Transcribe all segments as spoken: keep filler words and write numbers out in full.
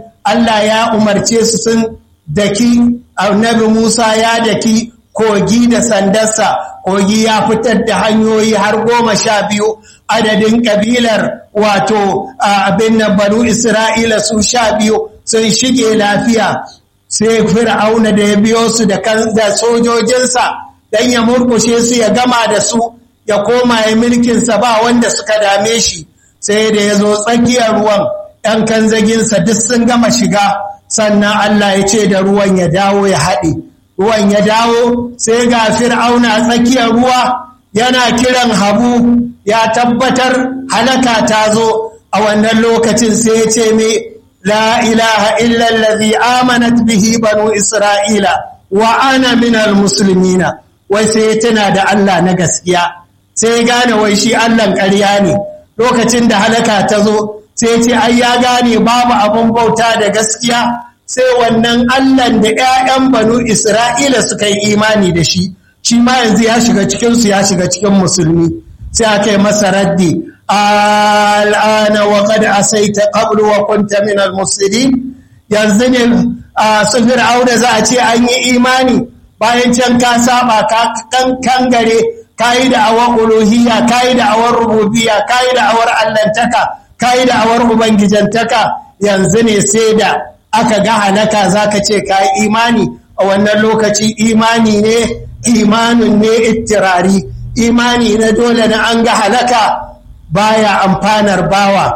Allah ya umarce su sun daki annabi Musa ya daki kogi da sandarsa, kogi ya fitar da hanyoyi har goma sha biyu, adadin kabilar wato abin nan banu Isra'ila su sha biyu sun shige lafiya. Sai Fir'auna da ya biyo su da sojojinsa dan ya murkushe su ya gama da su ya koma ya mulkinsa ba wanda suka dame shi, sai da ya zo tsakiyar ruwan ɗan kanzaginsa duk sun gama shiga, sannan Allah ya ce da ruwan ya dawo ya haɗe. Ruwan ya dawo sai ga Fir'auna a tsakiyar ruwa yana kiran Habu, ya tabbatar halaka ta zo. A wannan lokacin sai ya ce me la ilaha illa allazi amanat bihi banu Isra'ila wa ana minal muslimina. Wai sai tana da Allah na gaskiya, sai gane wai shi Allahn ƙarya ne. Lokacin da halaka ta zo sai ce ai ya gane babu abun bauta da gaskiya sai wannan Allahn da ƴaƴan banu Isra'ila suka yi imani da shi, shi ma yanzu ya shiga cikinsu ya shiga cikin musulmi. Sai aka yi masa raddi, al'ana wa qad asaita qablu wa kunta min al-mufsidin. Yanzu ne su Fir'auna za a ce an yi imani bayan can ka saba ka kangare, kayi da awar uluhiyya, kayi da awar rububiyya, kayi da awar allantaka, kayi da awar ubangijantaka. Yanzu ne sai da aka ga halaka zaka ce kayi imani. A wannan lokaci imani ne imanin ne ittirari, imani na dole na an ga halaka baya amfanar bawa.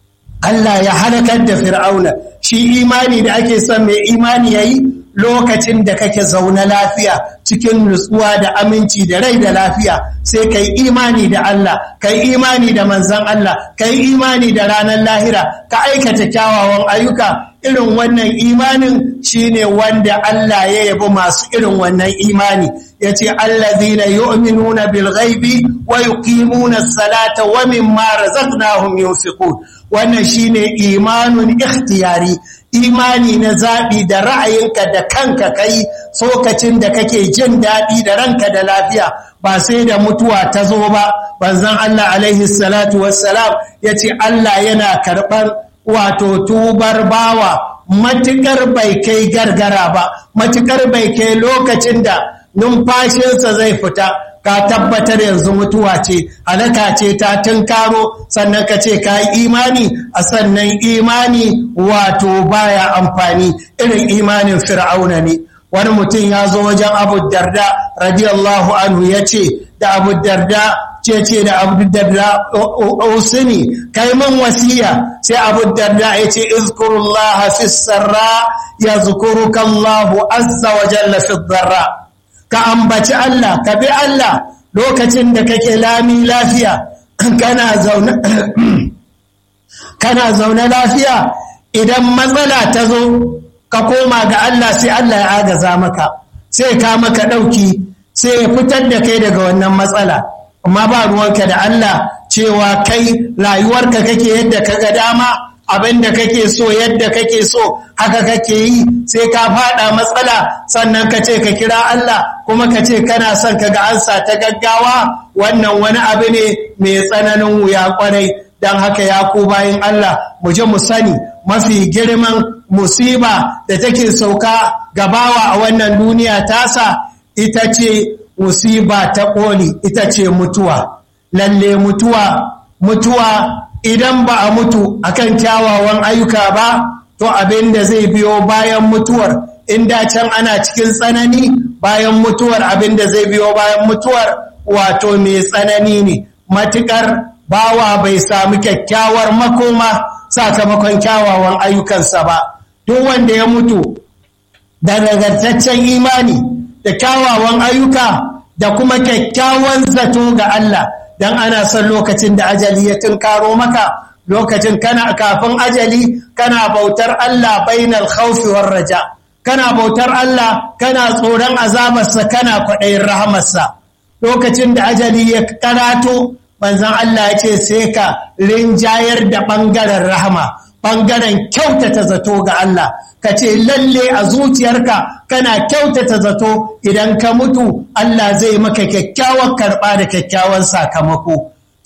Allah ya halakar da Fir'auna. Shi imani da ake son mai imani yayi lokacin da kake zaune lafiya cikin nutsuwa da aminci da rai da lafiya, sai kai imani da Allah, kai imani da manzon Allah, kai imani da ranar lahira, ka aikata kyawawan ayyuka. Irin wannan imanin shine wanda Allah ya yabi masu irin wannan imani, yace allazina yu'minuna bil ghaibi wa yuqimuna as-salata wa mimma razaqnahum yunfiqun. Wannan shine imanun ikhtiyari, imani na zaɓi da ra'ayinka da kanka kai tsokacin da kake jin daɗi da ranka da lafiya, ba sai da mutuwa ta zo ba. Manzon Allah alaihi salatu wassalam ya ce Allah yana karɓar wato tubar bawa matuƙar bai kai gargara ba, matuƙar bai kai lokacin da numfashinsa zai fita ka tabbatar yanzu mutuwa ce, halaka ce ta tunkaro, sannan ka ce ka yi imani, a sannan imani wato baya amfani. Irin imanin Fir'auna ne. Wani mutum ya zo wajen Abu Darda radiyallahu anhu ya ce da Abu Darda ce ce da Abu Darda usini kai man wasiya. Sai Abu Darda ya ce izkurullaha fi sarra yazkuruka Allahu azza wa jalla fi dharra. Ka ambaci Allah, ka bi Allah lokacin da kake lami lafiya, kana zaune kana zaune lafiya. Idan matsala ta zo ka koma ga Allah sai Allah ya agaza maka, sai ka maka ɗauki, sai ya fitar da kai daga wannan matsala. Amma ba ruwanka da Allah cewa kai rayuwarka kake yadda ka ga dama, abin da kake so yadda kake so haka kake yi. Sai ka fada matsala sannan ka ce ka kira Allah, kuma ka ce kana son ka ga ansa ta gaggawa. Wannan wani abu ne mai tsananin wuya kwarai. Dan haka ya ku bayin Allah, mu je mu sani mafi girman musiba da take sauka gabawa a wannan duniya tasa ita ce musiba ta ƙoli, ita ce mutuwa. Lalle mutuwa mutuwa idan ba a mutu akan kyawawan ayyuka ba, to abin da zai biyo bayan mutuwar, inda can ana cikin tsanani, bayan mutuwar abin da zai biyo bayan mutuwar wato mai tsanani ne. Matukar bawa bai sami kyakkyawar makoma sakamakon kyawawan ayyukansa ba. Duk wanda ya mutu da nagartaccen imani da kyawawan ayyuka da kuma kyakkyawan zato ga Allah, dan ana son lokacin da ajali ya tunkaro maka, lokacin kana kafin ajali kana bautar Allah bainal khawfi war raja, kana bautar Allah kana tsoron azabarsa kana kwaɗayin rahamarsa. Lokacin da ajali ya karato, manzon Allah ya ce sai ka rinjayar da ɓangaren rahama, ɓangaren kyautata zato ga Allah, ka ce lalle a zuciyarka kana kyautata zato idan ka mutu Allah zai maka kyakkyawar karɓa da kyakkyawan sakamako.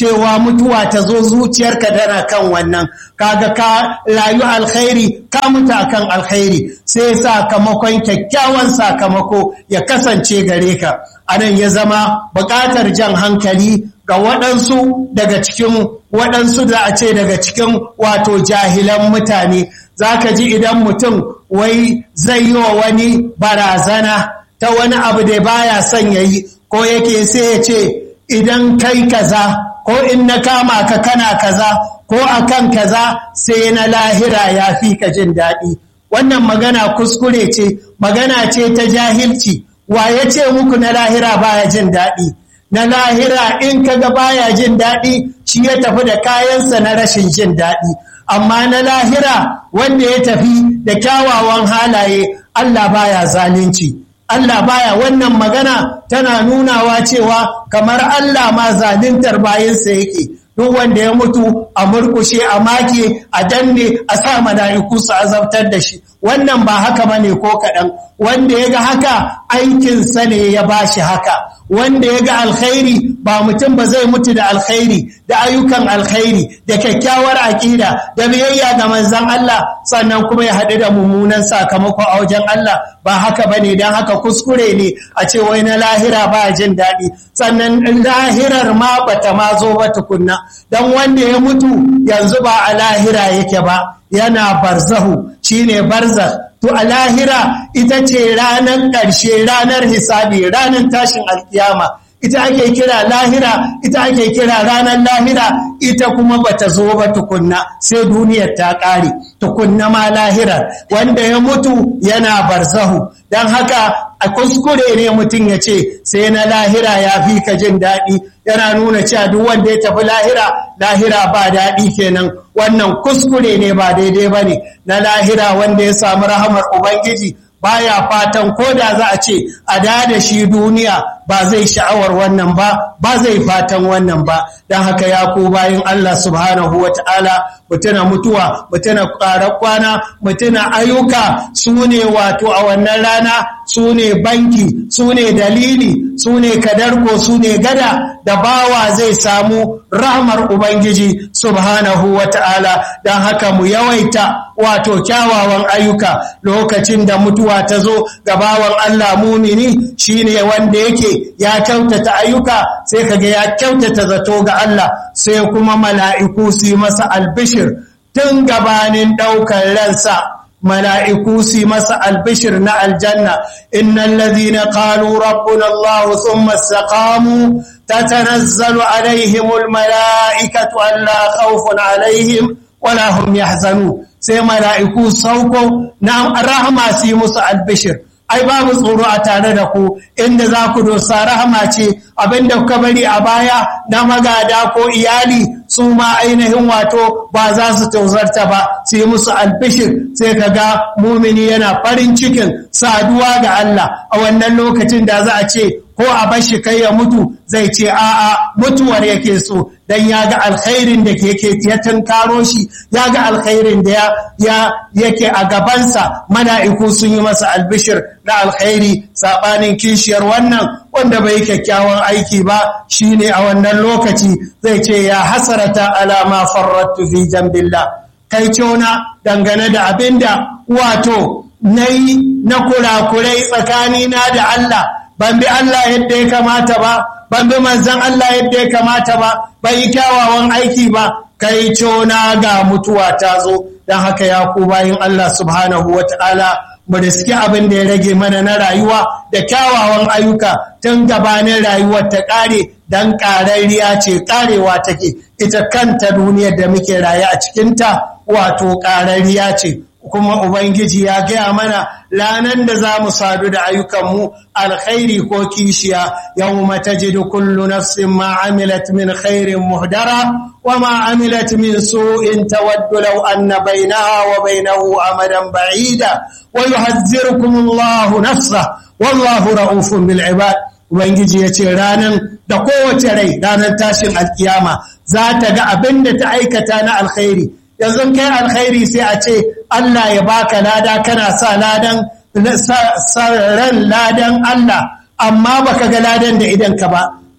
cewa mutuwa ta zo zuciyarka tana kan wannan, kaga ka rayu alkhairi ka mutu akan alkhairi, sai sakamakon kyakkyawan sakamako ya kasance gare ka. Anan ya zama buƙatar jan hankali ga waɗansu daga cikin waɗansu da a ce daga cikin wato jahilan mutane. Za ka ji idan mutum wai zai yi wa wani barazana ta wani abu da baya son ya yi, ko yake sai ya ce idan kai kaza ko in na kama ka kana kaza ko akan kaza sai na lahira ya fi ka jin daɗi. Wannan magana kuskure ce, magana ce ta jahilci. Wa ya ce muku na lahira baya jin daɗi? Na lahira in kaga baya jin daɗi shi ya tafi da kayansa na rashin jin daɗi, amma na lahira wanda ya tafi da kyawawan halaye Allah baya zalunci. Allah baya. Wannan magana tana nunawa cewa kamar Allah ma zaluntar bayansa yake. Duk wanda ya mutu a murkushe, a make, a danne, a sa mala'iku su azabtar da shi. Wannan ba haka bane ko kaɗan. Wanda ya ga haka aikinsa ne ya bashi haka. Wanda ya ga alkhairi, ba mutum ba zai mutu da alkhairi, da ayyukan alkhairi, da kyakkyawar aƙida, da biyayya ga manzon Allah, sannan kuma ya haɗu da mummunan sakamako a wajen Allah. Ba haka bane, don haka kuskure ne a ce wai na lahira ba jin daɗi. Sannan lahirar ma bata ma zo ba tukunna, don wanda ya mutu yanzu ba a lahira yake ba, yana barzahu, shine barzakh. To a lahira ita ce ranar ƙarshe, ranar hisabi, ranar tashin alkiyama. Ita ake kira lahira, ita ake kira ranar lahira, ita kuma bata zo ba tukunna sai duniyar ta ƙare. Tukunna ma lahirar, wanda ya mutu yana barzahu. Don haka a kuskure ne mutum ya ce sai na lahira ya fi ka jin daɗi, yana nuna cewa duk wanda ya tafi lahira, lahira ba daɗi kenan. Wannan kuskure ne, ba daidai ba ne. Na lahira wanda ya samu rahamar Ubangiji baya fatan ko da za a ce a da shi duniya ba zai sha'awar wannan ba, ba zai fatan wannan ba. Don haka ya ku bayin Allah subhanahu wa ta'ala, mutuna mutuwa, mutuna ƙarar kwana, mutuna ayyuka, su ne wato a wannan rana, su ne banki, su ne dalili, su ne kadarko, su ne gada da bawa zai samu rahmar Ubangiji subhanahu wa ta'ala. Don haka mu yawaita wato kyawawan ayyuka lokacin da mutuwa ta zo ga bawan Allah mumini, shine wanda yake ya kyautata ayyuka, sai kaga ya kyautata zato ga Allah, sai kuma mala'iku su yi masa albishir tun gabanin ɗaukar ransa. mala'iku su masa albishir na aljanna, innal ladhina qalu rabbuna Allah thumma istaqamu tatanazzalu alaihimul mala'ikatu alla khawfun alaihim wala hum yahzanun. Sai mala'iku sauko na rahama su musu albishir, ai babu tsoro a tare da ku, inda za ku dosa rahama ce. Abinda kuka bari a baya na magada ko iyali, su ma ainihin wato ba za su tauzarta ba, su yi musu albishir. Sai ka ga mumini yana farin cikin saduwa ga Allah a wannan lokacin da za a ce ko a bashi kai ya mutu, zai ce a'a mutuwar yake so, dan ya ga alkhairin da ke ya tunkaro shi, ya ga alkhairin da ya yake a gabansa. Mala'iku sun yi masa albishir na alkhairi, sabanin kishiyar wannan wanda bai kyakkyawan aiki ba, shine a wannan lokaci zai ce ya hasarata ala ma farrattu fi jambillah, kai cona dangane da abinda wato nayi na kurakurai tsakanina da Allah, ban bi Allah yadda ya kamata ba, ban bi manzon Allah yadda ya kamata ba, ban yi kyawawan aiki ba, kai cona ga mutuwa ta zo. Don haka ya ku bayin Allah subhanahu wata'ala, mu riski abin da ya rage mana na rayuwa da kyawawan ayyuka tun gabanin rayuwar ta ƙare, don ƙararriya ce, ƙarewa take. Ita kanta duniyar da muke raye a cikinta wato ƙararriya ce. Kuma Ubangiji ya gaya mana ranar da za mu sadu da ayyukanmu alkhairi ko kishiya, yawma tajidu kullu nafsin ma amilat min khairin muhdara wa ma amilat min su'in tawaddu law anna bainaha wa bainahu amadan ba'ida wa yuhadhdhirukum Allahu nafsahu wallahu ra'ufun bil ibad. Ubangiji ya ce ranar da kowace rai, ranar tashin alkiyama, za ta ga abin da ta aikata na alkhairi. Yanzu kai alkhairi sai a ce Allah ya baka lada, kana sa ladan ran ladan Allah, amma baka ga ladan da idan ka ba.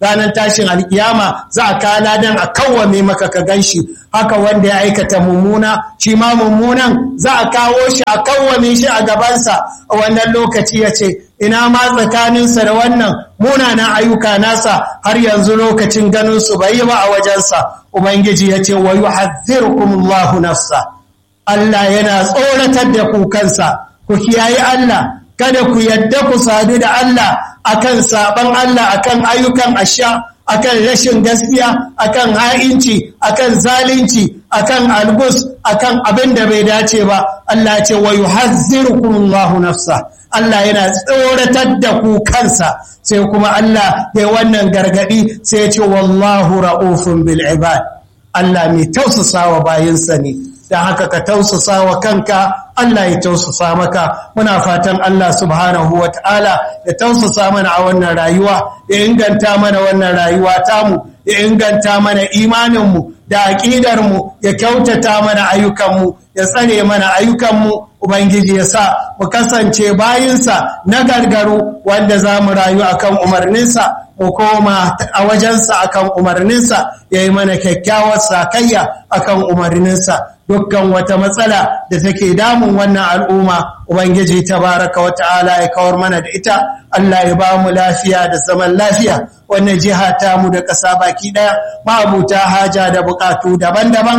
ranar tashin alkiyama za a kala dan a kawwame maka ka ganshi. Haka wanda ya aikata mummuna shi ma mummunan za a kawo shi a kawwame shi a gabansa a wannan lokaci ya ce ina ma tsakaninsa da wannan munanan ayyuka nasa har yanzu lokacin ganinsu bai yi ba a wajensa. Ubangiji ya ce wa yuhadhdhirukumullahu nafsa, Allah yana tsoratar da ku kansa, ku kiyaye Allah, kada ku yadda ku sadu da Allah akan saban Allah, akan ayyukan asha, akan rashin gaskiya, akan ha'inci, akan zalunci, akan algus, akan abin da bai dace ba. Allah ce wa yuhadhdhirukumullahu nafsa, Allah yana tsoratar da ku kansa. Sai kuma Allah ya wannan gargadi sai ya ce wallahu ra'ufun bil ibad, Allah mai tausasawa bayinsa ne. Da haka ka tausasa wa kanka, Allah ya tausasa maka. Muna fatan Allah subhanahu wa ta'ala ya tausasa mana a wannan rayuwa, ya inganta mana wannan rayuwa tamu, ya inganta mana imaninmu da aƙidarmu, ya kyautata mana ayyukanmu, ya tsare mana ayyukanmu. Ubangiji ya sa mu kasance bayinsa na gargaru wanda za mu rayu akan umarninsa, mu koma a wajensa akan umarninsa, ya yi mana kyakkyawar sakayya akan umarninsa. Dukkan wata matsala da take damun wannan al'umma, Ubangiji tabaraka wa ta'ala ya kawar mana da ita. Allah ya ba mu lafiya da zaman lafiya wannan jiha ta mu da ƙasa baki ɗaya, ma'abuta haja da buƙatu daban-daban.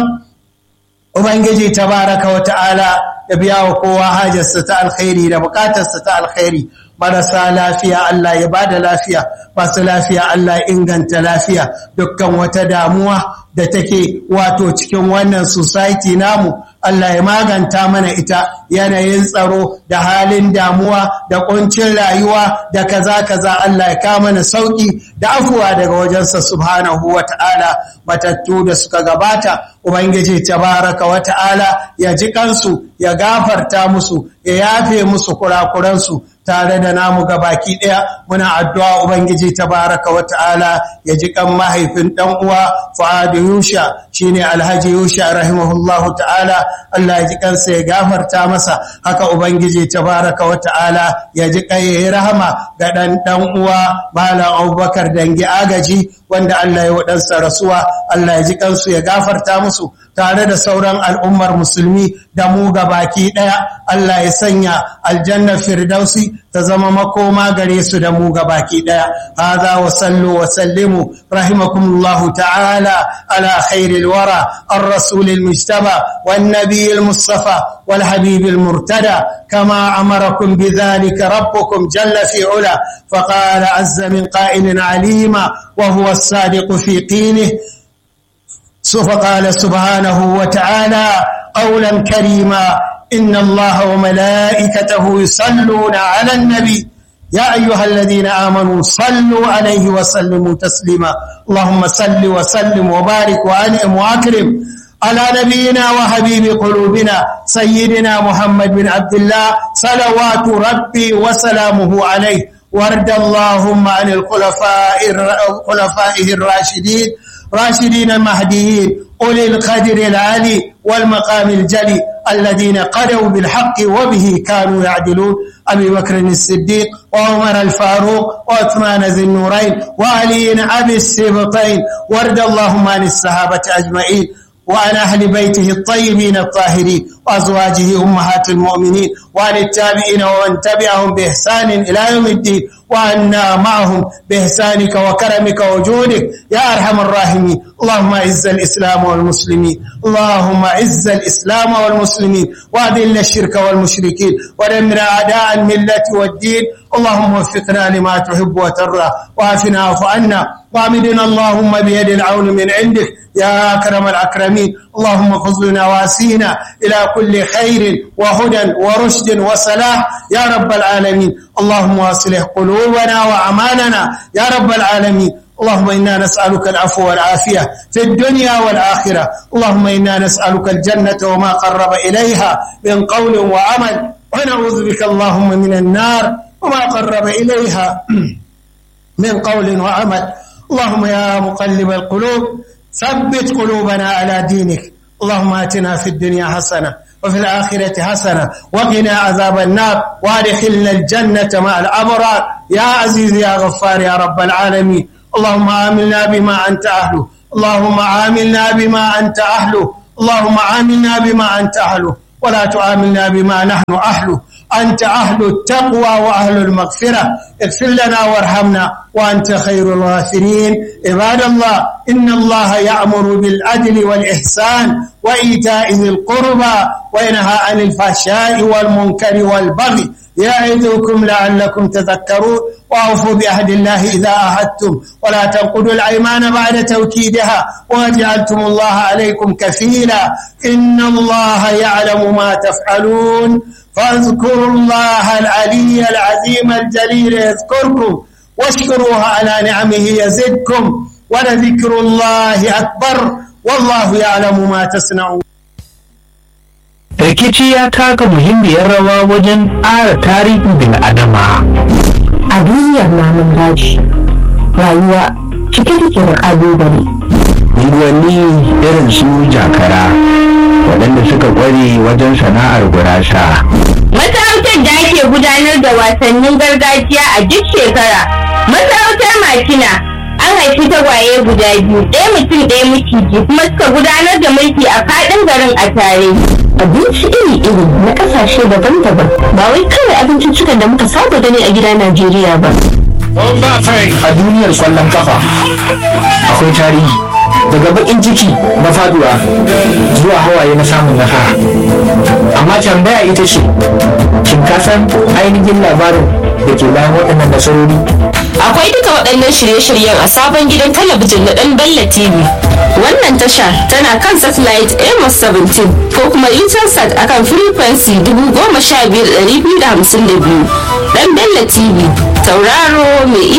Ubangiji tabaraka wa ta'ala ya biya wa kowa hajarsa ta alkhairi da buƙatarsa ta alkhairi. Marasa lafiya Allah ya bada lafiya, masu lafiya Allah inganta lafiya. Dukkan wata damuwa da take wato cikin wannan society namu, Allah ya maganta mana ita, yanayin tsaro da halin damuwa da kuncin rayuwa da kaza kaza. Allah ya kawo mana sauki da afuwa daga wajensa subhanahu wata'ala. Matattu da suka gabata, Ubangiji tabaraka wata'ala ya ji kansu, ya gafarta musu, ya yafe musu kurakuransu. Tare da namu gabaki ɗaya muna addu'a Ubangiji tabaraka wa ta'ala ya ji kan mahaifin ɗan uwa Fuadu Yusha, shine Alhaji Yusha rahimahullahu ta'ala. Allah ya ji kansa ya gafarta masa. Haka Ubangiji tabaraka wa ta'ala ya ji kai ya rahama ga ɗan ɗan uwa Malam Abubakar Dangi Agaji wanda Allah ya waɗansa rasuwa. Allah ya ji kansu ya gafarta musu tare da sauran al'ummar musulmi da mu gabaki ɗaya. Allah ya sanya aljannar firdausi ta zama makoma gare su da mu gabaki ɗaya. Hadha wa sallu wa sallimu rahimakumullahu ta'ala ala khairil wara ar-rasulil mujtaba wan nabiyil mustafa wal habibil murtada kama amarakum bidhalika rabbukum jalla fi ula faqala azza min qa'ilin alima wa huwa as-sadiq fi qinihi. فقال سبحانه وتعالى قولا كريما إن الله وملائكته يصلون على النبي يا أيها الذين آمنوا صلوا عليه وسلموا تسليما. اللهم صل وسلم وبارك وأنعم وأكرم على نبينا وحبيب قلوبنا سيدنا محمد بن عبد الله صلوات ربي وسلامه عليه. وارض اللهم عن الخلفاء خلفائه الراشدين راشدين المهديين أولي القدر العالي والمقام الجلي الذين قدوا بالحق وبه كانوا يعدلون. أبي بكر الصديق وعمر الفاروق وعثمان ذي النورين وعلي أبي السبطين. وارض اللهم عن الصحابة أجمعين وعن أهل بيته الطيبين الطاهرين وأزواجه أمهات المؤمنين وعن التابعين ومن تبعهم بإحسان إلى يوم الدين وعنا معهم بإحسانك وكرمك وجودك يا أرحم الراحمين. اللهم أعز الإسلام والمسلمين، اللهم أعز الإسلام والمسلمين وأذل الشرك والمشركين ودمر أعداء الملة والدين. اللهم وفقنا لما تحب وترضى وعافنا واعف عنا وامدنا اللهم بيد العون من عندك يا أكرم الأكرمين. اللهم خذ لنا واسينا إلى كل خير وهدى ورشد وصلاح يا رب العالمين. اللهم واصلح قلوبنا وأعمالنا يا رب العالمين. اللهم إنا نسألك العفو والعافية في الدنيا والآخرة. اللهم إنا نسألك الجنة وما قرب إليها من قول وعمل، ونعوذ بك اللهم من النار وما قرب إليها من قول وعمل. اللهم يا مقلب القلوب ثبت قلوبنا على دينك. اللهم آتنا في الدنيا حسنة وفي الآخرة حسنة وقنا عذاب النار وادخلنا الجنة مع الأبرار يا عزيز يا غفار يا رب العالمين. اللهم عاملنا بما أنت أهله اللهم عاملنا بما أنت أهله اللهم عاملنا بما أنت أهله ولا تعاملنا بما نحن أهله أنت أهل التقوى وأهل المغفرة اغفر لنا وارحمنا وأنت خير الغافرين عباد الله إن الله يأمر بالعدل والإحسان وإيتاء ذي القربى وينهى عن الفحشاء والمنكر والبغي يعظكم لعلكم تذكرون وأوفوا بعهد الله إذا عاهدتم ولا تنقضوا الأيمان بعد توكيدها وجعلتم الله عليكم كفيلا إن الله يعلم ما تفعلون فاذكروا الله العلي العظيم الجليل يذكركم واشكروه على نعمه يزدكم ولذكر الله أكبر والله يعلم ما تصنعون. Rikici ya taka muhimmiyar rawa wajen ƙara tarihin bil'adama. A duniyar namun daji, rayuwa cike take da ƙalubale. Unguwanni irin su jakara, waɗanda suka ƙware wajen sana'ar gurasa. Masarautar da ake gudanar da wasannin gargajiya a duk shekara. Masarautar Makina an haifi tagwaye guda biyu, ɗaya mutum ɗaya miciji kuma suka gudanar da mulki a faɗin garin a tare. Abinci iri-iri na ƙasashe daban-daban ba wai kawai abinciccikan da muka saba gani a gida Najeriya ba. A duniyar ƙwallon kafa akwai tarihi, daga baƙin ciki na faduwa zuwa hawaye na samun nasara. Amma tambaya ita ce, shin ka san ainihin labarin da ke bayan waɗannan nasarori? Akwai duka waɗannan shirye-shiryen a sabon gidan talabijin na ɗan Bello T V. Wannan tasha tana kan satellite Amos seventeen ko kuma Intelsat akan frequency dubu goma sha biyar da ɗari biyu da hamsin da biyu. Ɗan Bello T V, tauraro mai